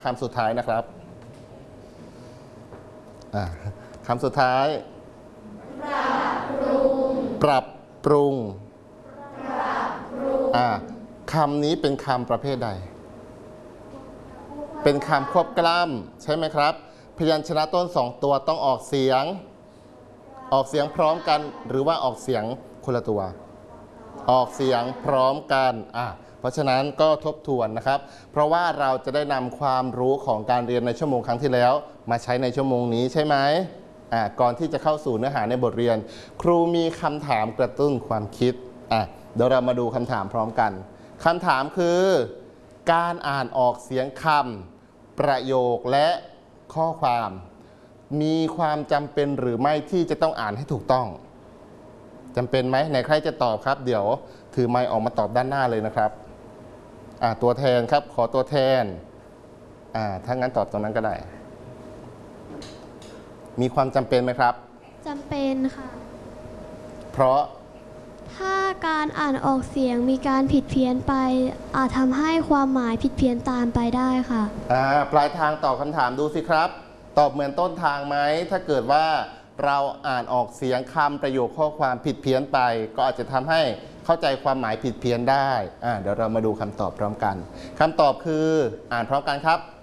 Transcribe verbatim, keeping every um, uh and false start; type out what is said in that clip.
คำสุดท้ายนะครับคำสุดท้ายปรับปรุงปรับปรุงคำนี้เป็นคำประเภทใดเป็นคำควบกล้ำใช่ไหมครับพยัญชนะต้นสองตัวต้องออกเสียงออกเสียงพร้อมกันหรือว่าออกเสียงคนละตัวออกเสียงพร้อมกันอ่ะเพราะฉะนั้นก็ทบทวนนะครับเพราะว่าเราจะได้นำความรู้ของการเรียนในชั่วโมงครั้งที่แล้วมาใช้ในชั่วโมงนี้ใช่ไหมอ่ะก่อนที่จะเข้าสู่เนื้อหาในบทเรียนครูมีคำถามกระตุ้นความคิดอ่ะเดี๋ยวเรามาดูคำถามพร้อมกันคำถามคือการอ่านออกเสียงคำประโยคและข้อความมีความจำเป็นหรือไม่ที่จะต้องอ่านให้ถูกต้องจำเป็นไหมไหนใครจะตอบครับเดี๋ยวถือไมค์ออกมาตอบด้านหน้าเลยนะครับอ่าตัวแทนครับขอตัวแทนอ่าถ้างั้นตอบตรงนั้นก็ได้มีความจำเป็นไหมครับจำเป็นค่ะเพราะถ้าการอ่านออกเสียงมีการผิดเพี้ยนไปอาจทำให้ความหมายผิดเพี้ยนตามไปได้ค่ะอ่าปลายทางตอบคำถามดูสิครับตอบเหมือนต้นทางไหมถ้าเกิดว่าเราอ่านออกเสียงคำประโยคข้อความผิดเพี้ยนไปก็อาจจะทำให้เข้าใจความหมายผิดเพี้ยนได้อ่าเดี๋ยวเรามาดูคำตอบพร้อมกันคำตอบคืออ่านพร้อมกันครับ